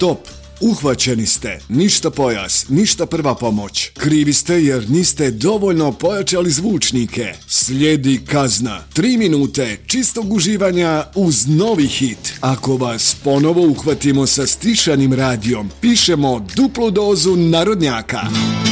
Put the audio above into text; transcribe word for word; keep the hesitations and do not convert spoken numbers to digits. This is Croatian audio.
Stop! Uhvaćeni ste. Ništa pojas, ništa prva pomoć. Krivi ste jer niste dovoljno pojačali zvučnike. Slijedi kazna. Tri minute čistog uživanja uz novi hit. Ako vas ponovo uhvatimo sa stišanim radijom, pišemo duplu dozu narodnjaka.